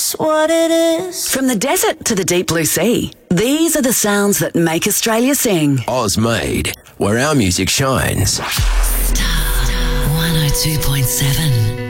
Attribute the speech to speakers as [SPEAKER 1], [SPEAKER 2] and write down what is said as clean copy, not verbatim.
[SPEAKER 1] That's what it is.
[SPEAKER 2] From the desert to the deep blue sea, these are the sounds that make Australia sing.
[SPEAKER 3] Oz made, where our music shines.
[SPEAKER 4] Star 102.7.